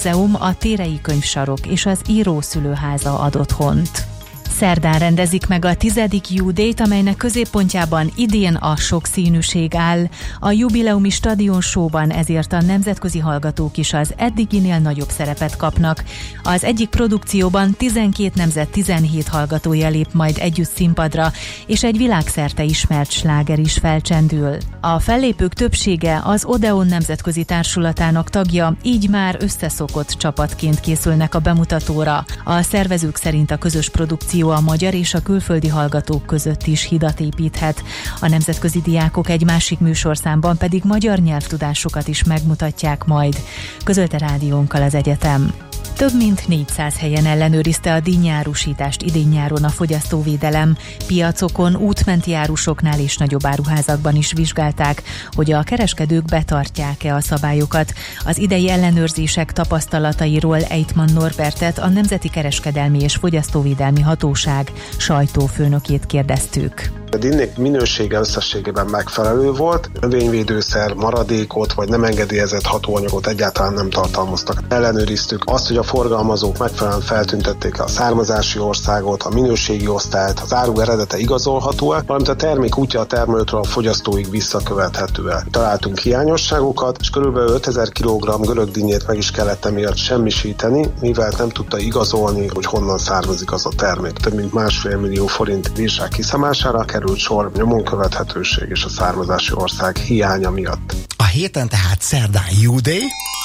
Múzeum, a Térei Könyvsarok és az Írószülőháza ad otthont. Szerdán rendezik meg a 10. U-Day-t, amelynek középpontjában idén a sokszínűség áll. A jubileumi stadion showban ezért a nemzetközi hallgatók is az eddiginél nagyobb szerepet kapnak. Az egyik produkcióban 12 nemzet 17 hallgatója lép majd együtt színpadra, és egy világszerte ismert sláger is felcsendül. A fellépők többsége az Odeon Nemzetközi Társulatának tagja, így már összeszokott csapatként készülnek a bemutatóra. A szervezők szerint a közös produkció a magyar és a külföldi hallgatók között is hidat építhet. A nemzetközi diákok egy másik műsorszámban pedig magyar nyelvtudásukat is megmutatják majd, közölte rádiónkkal az egyetem. Több mint 400 helyen ellenőrizte a díjnyárusítást idén-nyáron a fogyasztóvédelem. Piacokon, útmenti árusoknál és nagyobb áruházakban is vizsgálták, hogy a kereskedők betartják-e a szabályokat. Az idei ellenőrzések tapasztalatairól Eitman Norbertet, a Nemzeti Kereskedelmi és Fogyasztóvédelmi Hatóság sajtófőnökét kérdeztük. A dinnék minősége összességében megfelelő volt, növényvédőszer, maradékot vagy nem engedélyezett hatóanyagot egyáltalán nem tartalmaztak. Ellenőriztük azt, hogy a forgalmazók megfelelően feltüntették a származási országot, a minőségi osztályt, az áru eredete igazolható-e, valamint a termék útja a termelőtől a fogyasztóig visszakövethető-e. Találtunk hiányosságokat, és kb. 5000 kg görög dinnyét meg is kellett emiatt semmisíteni, mivel nem tudta igazolni, hogy honnan származik az a termék. Több mint 1,5 millió forint bírság kiszámására került sor nyomon követhetőség és a származási ország hiánya miatt. A héten tehát szerdán U-Day,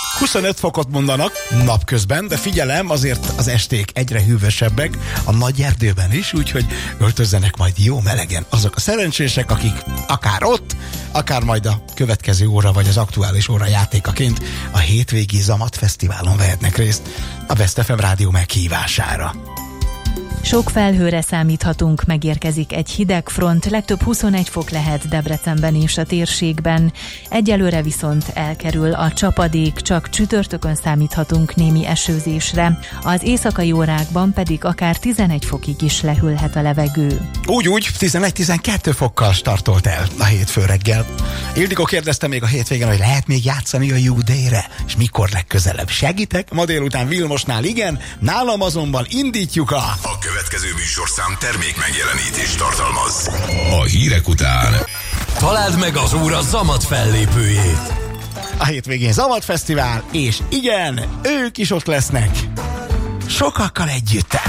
25 fokot mondanak napközben, de figyelem, azért az esték egyre hűvösebbek a nagy erdőben is, úgyhogy öltözzenek majd jó melegen azok a szerencsések, akik akár ott, akár majd a következő óra vagy az aktuális óra játékaként a hétvégi Zamat Fesztiválon vehetnek részt a Best FM rádió meghívására. Sok felhőre számíthatunk, megérkezik egy hideg front, legtöbb 21 fok lehet Debrecenben és a térségben. Egyelőre viszont elkerül a csapadék, csak csütörtökön számíthatunk némi esőzésre. Az éjszakai órákban pedig akár 11 fokig is lehűlhet a levegő. Úgy, 11-12 fokkal startolt el a hétfő reggel. Ildikó kérdezte még a hétvégén, hogy lehet még játszani a U-Day-re, és mikor legközelebb. Segítek? Ma délután Vilmosnál igen, nálam azonban indítjuk a következő műsorszám termék megjelenítést tartalmaz. A hírek után találd meg az óra Zamat fellépőjét. A hétvégén Zamat Fesztivál, és igen, ők is ott lesznek. Sokakkal együtt.